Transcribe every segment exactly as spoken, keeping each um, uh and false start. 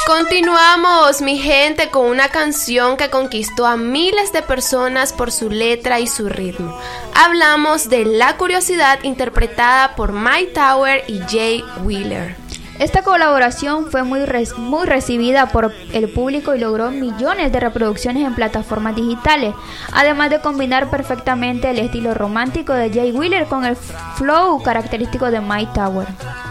Continuamos, mi gente, con una canción que conquistó a miles de personas por su letra y su ritmo. Hablamos de La Curiosidad, interpretada por Mike Tower y Jay Wheeler. Esta colaboración fue muy, res- muy recibida por el público y logró millones de reproducciones en plataformas digitales, además de combinar perfectamente el estilo romántico de Jay Wheeler con el flow característico de Mike Tower.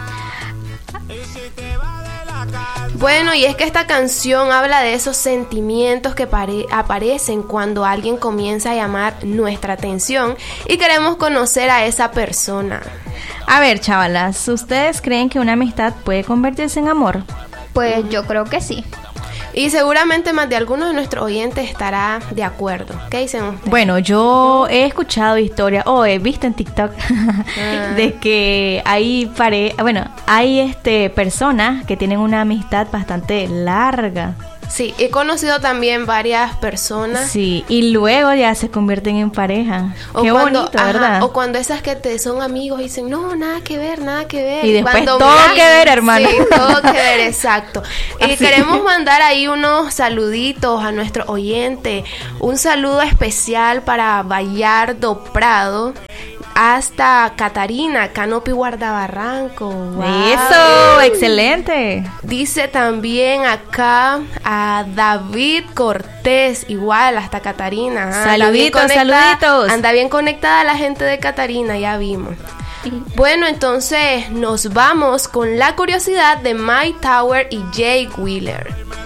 Bueno, y es que esta canción habla de esos sentimientos que pare- aparecen cuando alguien comienza a llamar nuestra atención y queremos conocer a esa persona. A ver, chavalas, ¿ustedes creen que una amistad puede convertirse en amor? Pues yo creo que sí. Y seguramente más de algunos de nuestros oyentes estará de acuerdo. ¿Qué dicen ustedes? Bueno, yo he escuchado historias, o he visto en TikTok, Ah. de que hay pare bueno, hay este personas que tienen una amistad bastante larga. Sí, he conocido también varias personas. Sí, y luego ya se convierten en pareja. O Qué cuando, bonito, ajá, ¿verdad? o cuando esas que te son amigos y dicen, no, nada que ver, nada que ver. Y después Cuando todo miran- que ver, hermano. Sí, todo que ver, exacto. Y Así. queremos mandar ahí unos saluditos a nuestro oyente. Un saludo especial para Bayardo Prado, hasta Catarina, Canopi Guardabarranco. Wow. Eso, excelente. Dice también acá a David Cortés, igual hasta Catarina. ¿ah? Anda bien Saluditos, conectada- saluditos. Anda bien conectada la gente de Catarina, ya vimos. Bueno, entonces nos vamos con La Curiosidad de Mike Tower y Jay Wheeler.